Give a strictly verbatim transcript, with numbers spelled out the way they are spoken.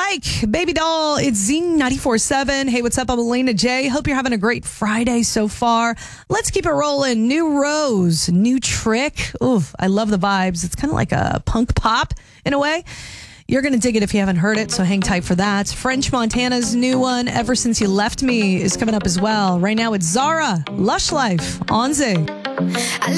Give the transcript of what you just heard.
Mike, Baby Doll, it's Z ninety-four point seven. Hey, what's up? I'm Elena J. Hope you're having a great Friday so far. Let's keep it rolling. New Rose, new trick. Oof, I love the vibes. It's kind of like a punk pop in a way. You're going to dig it if you haven't heard it, so hang tight for that. French Montana's new one, Ever Since You Left Me, is coming up as well. Right now, it's Zara, Lush Life, on Z. I